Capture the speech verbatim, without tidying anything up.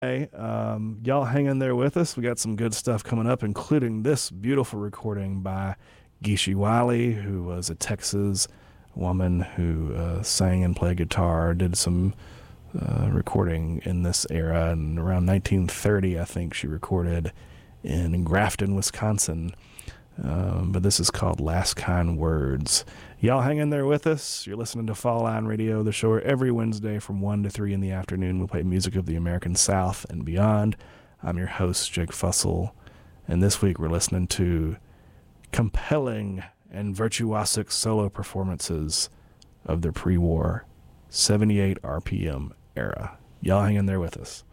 Hey, um, y'all hang in there with us. We got some good stuff coming up, including this beautiful recording by Geeshie Wiley, who was a Texas woman who uh, sang and played guitar, did some uh, recording in this era. And around nineteen thirty, I think she recorded in Grafton, Wisconsin. Um, but this is called Last Kind Words. Y'all hang in there with us. You're listening to Fall Line Radio, the show where every Wednesday from one to three in the afternoon we play music of the American South and beyond. I'm your host, Jake Fussell, and this week we're listening to compelling and virtuosic solo performances of the pre-war seventy-eight R P M era. Y'all hang in there with us.